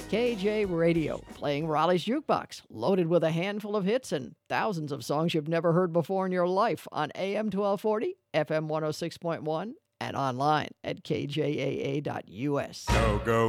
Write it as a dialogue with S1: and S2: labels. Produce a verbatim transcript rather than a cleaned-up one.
S1: K J Radio, playing Raleigh's Jukebox, loaded with a handful of hits and thousands of songs you've never heard before in your life on A M twelve forty, F M one oh six point one, and online at K J A A dot U S.
S2: Go, go,